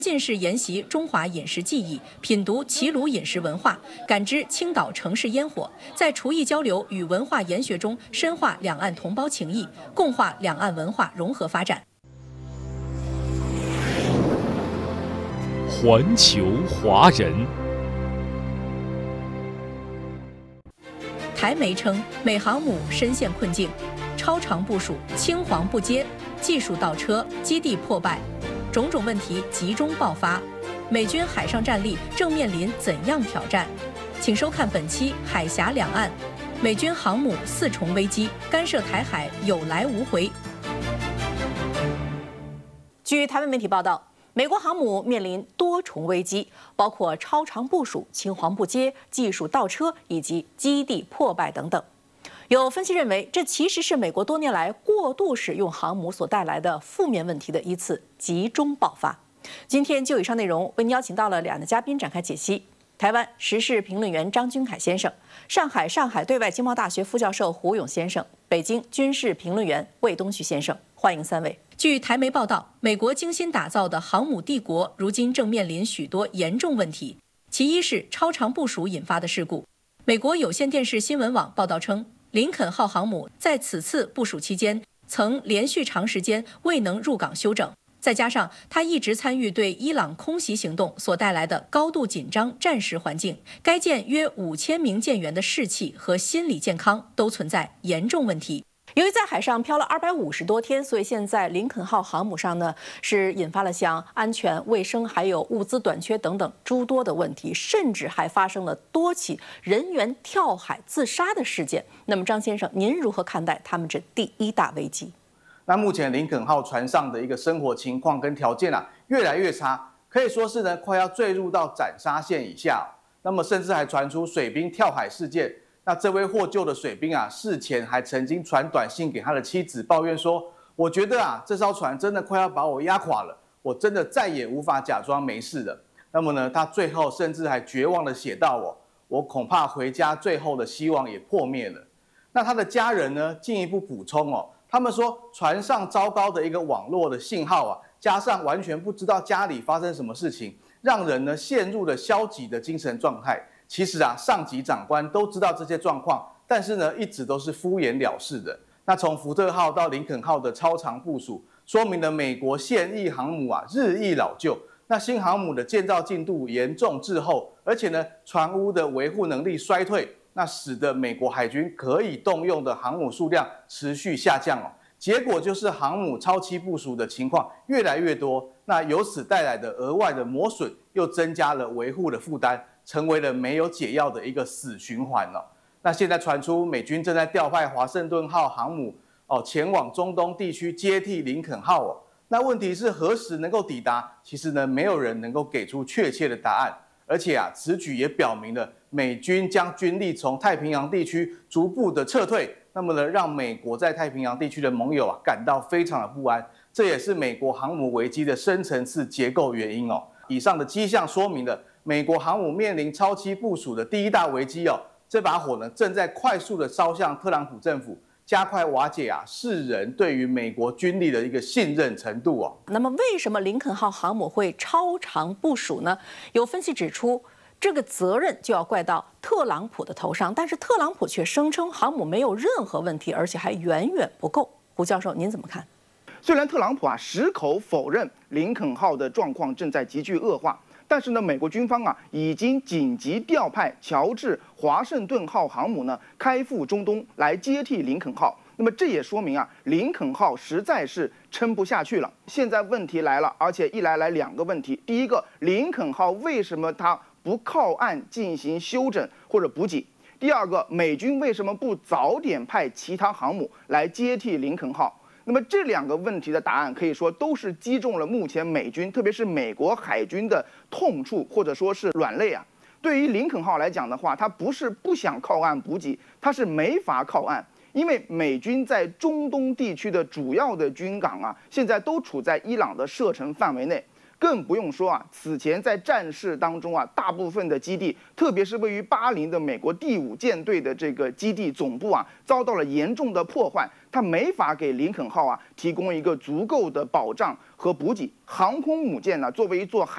进士研习中华饮食技艺，品读齐鲁饮食文化，感知青岛城市烟火，在厨艺交流与文化研学中深化两岸同胞情谊，共话两岸文化融合发展。 环球华人。 台媒称，美航母深陷困境，超长部署，青黄不接，技术倒车，基地破败。 种种问题集中爆发，美军海上战力正面临怎样挑战？请收看本期《海峡两岸》，美军航母4重危机，干涉台海有来无回。据台湾媒体报道，美国航母面临多重危机，包括超长部署、青黄不接、技术倒车以及基地破败等等。 有分析认为，这其实是美国多年来过度使用航母所带来的负面问题的一次集中爆发。今天就以上内容，为您邀请到了两位嘉宾展开解析：台湾时事评论员张君凯先生，上海对外经贸大学副教授胡勇先生，北京军事评论员魏东旭先生。欢迎3位。据台媒报道，美国精心打造的航母帝国，如今正面临许多严重问题。其一是超长部署引发的事故。美国有线电视新闻网报道称， 林肯号航母在此次部署期间，曾连续长时间未能入港休整，再加上它一直参与对伊朗空袭行动所带来的高度紧张战时环境，该舰约5000名舰员的士气和心理健康都存在严重问题。 由于在海上漂了250多天，所以现在林肯号航母上呢是引发了像安全、卫生还有物资短缺等等诸多的问题，甚至还发生了多起人员跳海自杀的事件。那么张先生，您如何看待他们这第一大危机？ 那目前林肯号船上的一个生活情况跟条件越来越差，可以说是呢快要坠入到斩杀线以下。那么甚至还传出水兵跳海事件。 那这位获救的水兵事前还曾经传短信给他的妻子，抱怨说：“我觉得这艘船真的快要把我压垮了，我真的再也无法假装没事了。”那么呢，他最后甚至还绝望的写道：“我恐怕回家最后的希望也破灭了。”那他的家人呢，进一步补充他们说船上糟糕的一个网络的信号加上完全不知道家里发生什么事情，让人呢陷入了消极的精神状态。 其实上级长官都知道这些状况，但是呢，一直都是敷衍了事的。那从福特号到林肯号的超长部署，说明了美国现役航母日益老旧。那新航母的建造进度严重滞后，而且呢，船坞的维护能力衰退，那使得美国海军可以动用的航母数量持续下降结果就是航母超期部署的情况越来越多，那由此带来的额外的磨损，又增加了维护的负担。 成为了没有解药的一个死循环了。那现在传出美军正在调派华盛顿号航母前往中东地区接替林肯号那问题是何时能够抵达？其实呢，没有人能够给出确切的答案。而且此举也表明了美军将军力从太平洋地区逐步的撤退，那么呢，让美国在太平洋地区的盟友感到非常的不安。这也是美国航母危机的深层次结构原因以上的迹象说明了。 美国航母面临超期部署的第一大危机这把火呢正在快速的烧向特朗普政府，加快瓦解世人对于美国军力的一个信任程度那么，为什么林肯号航母会超长部署呢？有分析指出，这个责任就要怪到特朗普的头上，但是特朗普却声称航母没有任何问题，而且还远远不够。胡教授，您怎么看？ 虽然特朗普矢口否认林肯号的状况正在急剧恶化。 但是呢，美国军方已经紧急调派乔治华盛顿号航母呢开赴中东来接替林肯号。那么这也说明林肯号实在是撑不下去了。现在问题来了，而且一来2个问题。第一个，林肯号为什么它不靠岸进行休整或者补给？第二个，美军为什么不早点派其他航母来接替林肯号？ 那么这2个问题的答案可以说都是击中了目前美军，特别是美国海军的痛处，或者说是软肋对于林肯号来讲的话，它不是不想靠岸补给，它是没法靠岸，因为美军在中东地区的主要的军港现在都处在伊朗的射程范围内。 更不用说此前在战事当中大部分的基地，特别是位于巴林的美国第5舰队的这个基地总部遭到了严重的破坏，它没法给林肯号提供一个足够的保障和补给。航空母舰作为一座海